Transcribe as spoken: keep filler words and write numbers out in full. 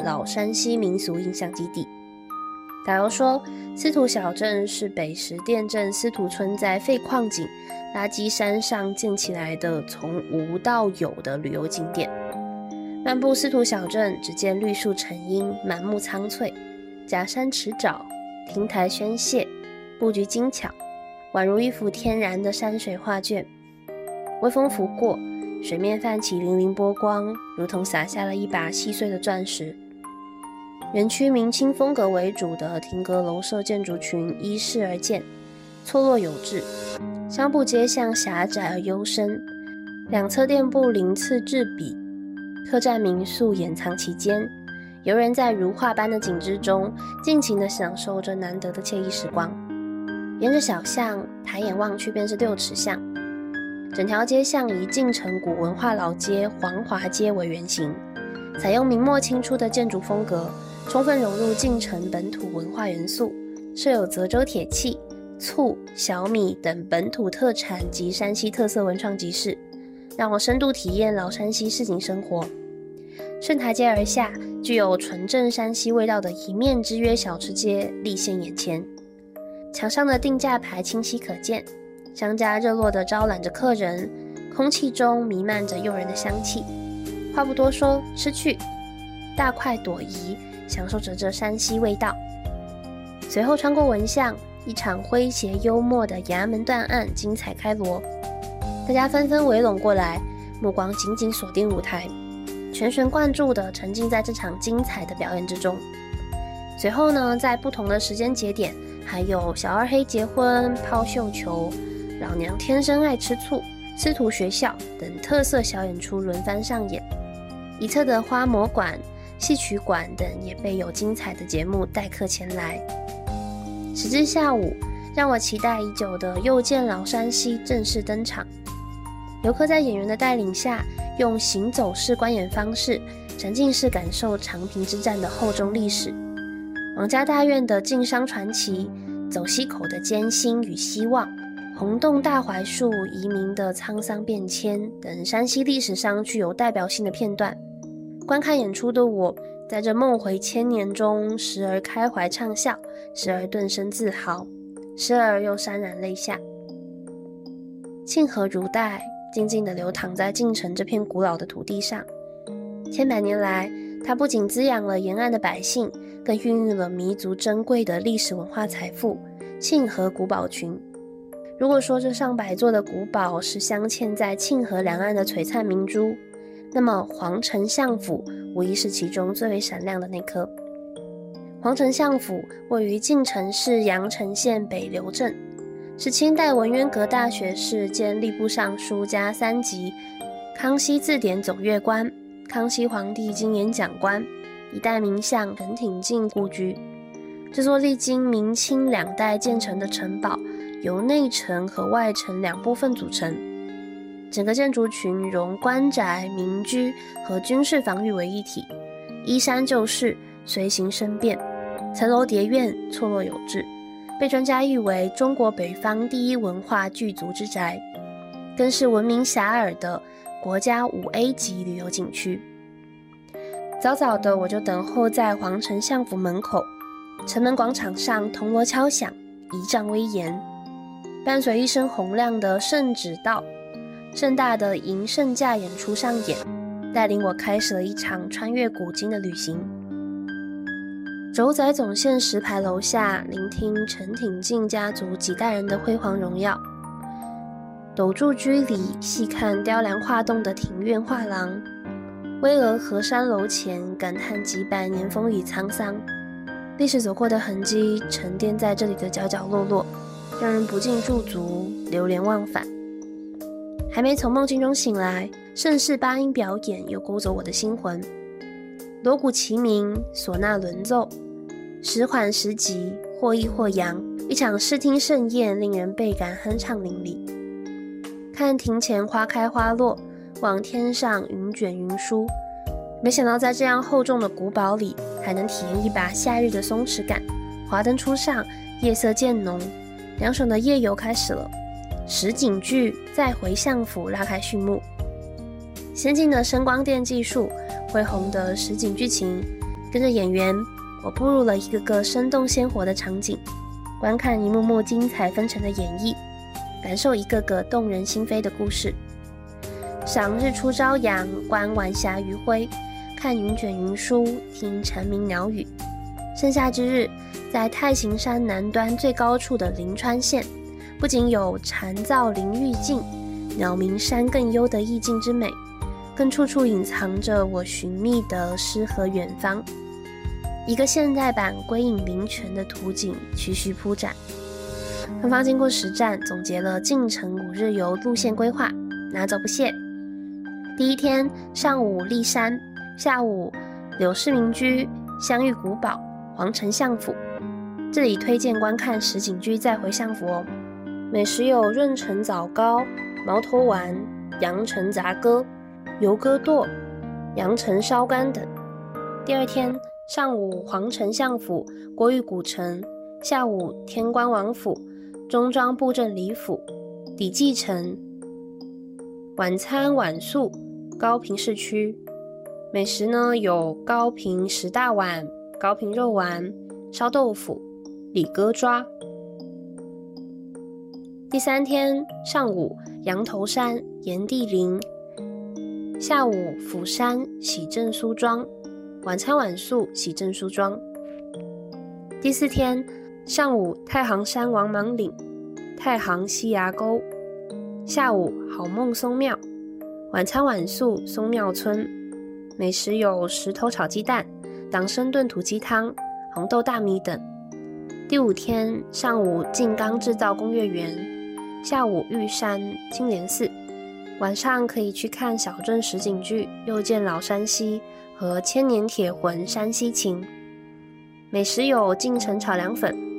老山西民俗印象基地。导游说，司徒小镇是北石店镇司徒村在废矿井垃圾山上建起来的从无到有的旅游景点。漫步司徒小镇，只见绿树成荫，满目苍翠，假山池沼，亭台轩榭，布局精巧，宛如一幅天然的山水画卷。微风拂过，水面泛起粼粼波光，如同洒下了一把细碎的钻石。园区明清风格为主的亭阁楼舍建筑群依势而建，错落有致，商埠街巷狭窄而幽深，两侧店铺鳞次栉比，客栈民宿掩藏其间，游人在如画般的景致中尽情地享受着难得的惬意时光。沿着小巷抬眼望去便是六尺巷，整条街巷以晋城古文化老街黄华街为原型，采用明末清初的建筑风格，充分融入晋城本土文化元素，设有泽州铁器、醋、小米等本土特产及山西特色文创集市，让我深度体验老山西市井生活。顺台阶而下，具有纯正山西味道的一面之约小吃街立现眼前，墙上的定价牌清晰可见，商家热络地招揽着客人，空气中弥漫着诱人的香气。话不多说，吃去！大快朵颐，享受着这山西味道。随后穿过文巷，一场诙谐幽默的衙门断案精彩开锣，大家纷纷围拢过来，目光紧紧锁定舞台，全神贯注地沉浸在这场精彩的表演之中。随后呢，在不同的时间节点，还有小二黑结婚、抛绣球、老娘天生爱吃醋、司徒学校等特色小演出轮番上演。一侧的花魔馆、戏曲馆等也备有精彩的节目待客前来。时至下午，让我期待已久的又见老山西正式登场。游客在演员的带领下，用行走式观演方式，沉浸式感受长平之战的厚重历史、王家大院的晋商传奇、走西口的艰辛与希望、红洞大槐树移民的沧桑变迁等山西历史上具有代表性的片段。观看演出的我，在这梦回千年中，时而开怀畅笑，时而顿生自豪，时而又潸然泪下。沁河如带，静静地流淌在晋城这片古老的土地上。千百年来，它不仅滋养了沿岸的百姓，更孕育了弥足珍贵的历史文化财富——沁河古堡群。如果说这上百座的古堡是镶嵌在沁河两岸的璀璨明珠，那么皇城相府无疑是其中最为闪亮的那颗。皇城相府位于晋城市阳城县北流镇，是清代文渊阁大学士兼吏部尚书加三级、康熙字典总阅官、康熙皇帝经演讲官、一代名相陈挺进故居。这座历经明清两代建成的城堡，由内城和外城两部分组成。整个建筑群融官宅、民居和军事防御为一体，依山就势，随形生变，层楼叠院，错落有致，被专家誉为中国北方第一文化具足之宅，更是闻名遐迩的国家 五 A 级旅游景区。早早的我就等候在皇城相府门口，城门广场上铜锣敲响，仪仗威严，伴随一声洪亮的圣旨到，盛大的迎圣驾演出上演，带领我开始了一场穿越古今的旅行。轴仔总线石牌楼下，聆听陈挺进家族几代人的辉煌荣耀；斗柱居里，细看雕梁画栋的庭院画廊；巍峨河山楼前，感叹几百年风雨沧桑。历史走过的痕迹沉淀在这里的角角落落，让人不禁驻足，流连忘返。还没从梦境中醒来，盛世八音表演又勾走我的心魂。锣鼓齐鸣，唢呐轮奏，时缓时急，或抑或扬，一场视听盛宴令人倍感酣畅淋漓。看庭前花开花落，望天上云卷云舒，没想到在这样厚重的古堡里，还能体验一把夏日的松弛感。华灯初上，夜色渐浓，凉爽的夜游开始了。实景剧再回相府拉开序幕，先进的声光电技术、恢宏的实景剧情， 跟着演员，我步入了一个个生动鲜活的场景，观看一幕幕精彩纷呈的演绎，感受一个个动人心扉的故事。赏日出朝阳，观晚霞余晖，看云卷云舒，听蝉鸣鸟语。盛夏之日，在太行山南端最高处的临川县，不仅有蝉噪林愈静，鸟鸣山更幽的意境之美，更处处隐藏着我寻觅的诗和远方。一个现代版归隐灵泉的图景徐徐铺展。芬芳经过实战，总结了进城五日游路线规划，拿走不谢。第一天上午骊山，下午柳氏民居、香玉古堡、皇城相府。这里推荐观看实景剧再回相府哦。美食有润城枣糕、毛头丸、阳城杂鸽、油鸽剁、阳城烧干等。第二天上午皇城相府、国玉古城，下午天官王府、中庄布政里府、李继城。晚餐晚宿高屏市区，美食呢有高屏石大碗、高屏肉丸、烧豆腐、李哥抓。第三天上午羊头山、炎帝陵，下午釜山、喜正苏庄，晚餐晚宿喜正苏庄。第四天上午太行山王莽岭、太行西崖沟，下午好梦松庙，晚餐晚宿松庙村。美食有石头炒鸡蛋、党参炖土鸡汤、红豆大米等。第五天上午静冈制造工业园，下午玉山青莲寺，晚上可以去看小镇实景剧《又见老山西》和《千年铁魂山西情》。美食有晋城炒凉粉、